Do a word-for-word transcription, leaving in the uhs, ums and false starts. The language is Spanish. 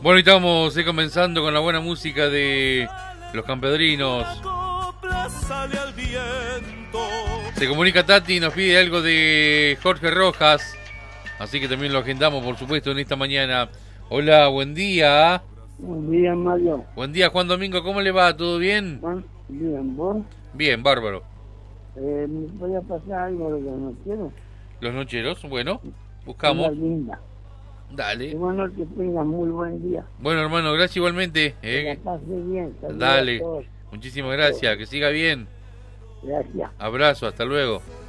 Bueno, y estamos eh, comenzando con la buena música de Los Campedrinos. Se comunica Tati y nos pide algo de Jorge Rojas, así que también lo agendamos, por supuesto, en esta mañana. Hola, buen día. Buen día, Mario. Buen día, Juan Domingo, ¿cómo le va? ¿Todo bien? Juan, bien, ¿vos? Bien, bárbaro. Eh, ¿Me voy a pasar algo de los nocheros? Los nocheros, bueno, buscamos. Una linda. Dale. Y bueno, que tengas muy buen día. Bueno, hermano, gracias igualmente. Que Eh. la pase bien. Saludos Dale. a todos. Muchísimas gracias, que siga bien. Gracias. Abrazo, hasta luego.